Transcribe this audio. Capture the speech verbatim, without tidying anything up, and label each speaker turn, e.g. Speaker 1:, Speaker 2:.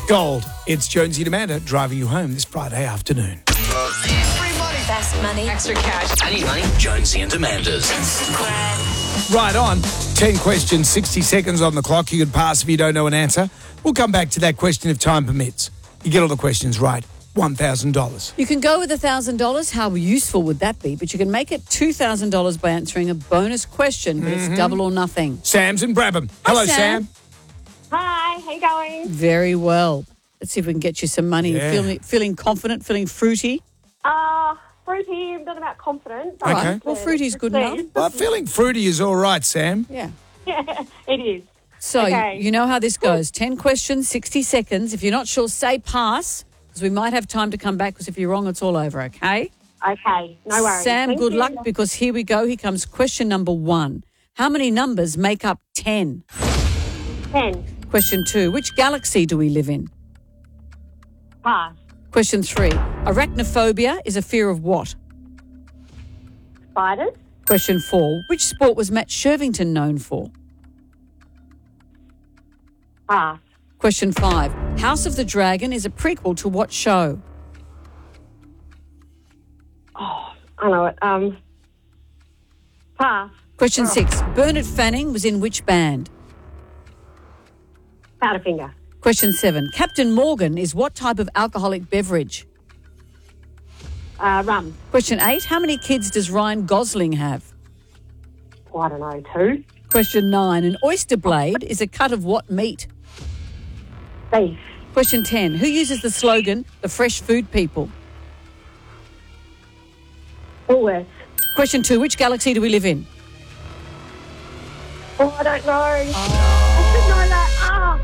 Speaker 1: Gold. It's Jonesy and Amanda driving you home this Friday afternoon.
Speaker 2: Free money.
Speaker 3: Fast money.
Speaker 2: Extra cash.
Speaker 4: I need money. Jonesy and Amanda's.
Speaker 3: Instagram.
Speaker 1: Right on. ten questions, sixty seconds on the clock. You could pass if you don't know an answer. We'll come back to that question if time permits. You get all the questions right, one thousand dollars.
Speaker 5: You can go with one thousand dollars. How useful would that be? But you can make it two thousand dollars by answering a bonus question, but
Speaker 1: Mm-hmm.
Speaker 5: it's double or nothing.
Speaker 1: Sam's in Brabham. Hello,
Speaker 5: Sam.
Speaker 1: Sam.
Speaker 6: Hi, how you going?
Speaker 5: Very well. Let's see if we can get you some money.
Speaker 1: Yeah.
Speaker 5: Feeling, feeling confident, feeling fruity?
Speaker 6: Uh, fruity, I'm not about confident. but
Speaker 1: Okay.
Speaker 6: let's,
Speaker 5: Well,
Speaker 6: uh,
Speaker 5: fruity's good
Speaker 6: let's
Speaker 5: enough.
Speaker 1: Well, feeling fruity is all right, Sam.
Speaker 5: Yeah.
Speaker 6: see. It is.
Speaker 5: So
Speaker 6: Okay.
Speaker 5: you know how this goes. ten questions, sixty seconds. If you're not sure, say pass, because we might have time to come back, because if you're wrong, it's all over, okay?
Speaker 6: Okay, no worries.
Speaker 5: Sam,
Speaker 6: Thank
Speaker 5: good
Speaker 6: you.
Speaker 5: luck, because here we go. Here comes question number one. How many numbers make up ten?
Speaker 6: Ten.
Speaker 5: Question two. Which galaxy do we live in?
Speaker 6: Pass.
Speaker 5: Question three. Arachnophobia is a fear of what?
Speaker 6: Spiders.
Speaker 5: Question four. Which sport was Matt Shervington known for?
Speaker 6: Pass.
Speaker 5: Question five. House of the Dragon is a prequel to what show?
Speaker 6: I know it. Um, pass.
Speaker 5: Question six. Bernard Fanning was in which band?
Speaker 6: Powderfinger.
Speaker 5: Question seven. Captain Morgan is what type of alcoholic beverage?
Speaker 6: Uh, rum.
Speaker 5: Question eight. How many kids does Ryan Gosling have?
Speaker 6: Oh, I don't know. Two.
Speaker 5: Question nine. An oyster blade is a cut of what meat?
Speaker 6: Beef.
Speaker 5: Question ten. Who uses the slogan, the fresh food people?
Speaker 6: Woolworths.
Speaker 5: Question two. Which galaxy do we live in?
Speaker 6: Oh, I don't know. I should know that.